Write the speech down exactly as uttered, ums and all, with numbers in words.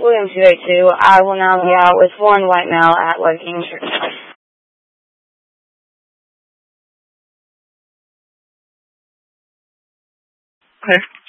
William two eight two. I will now be out with one white male at Woking Church. Okay.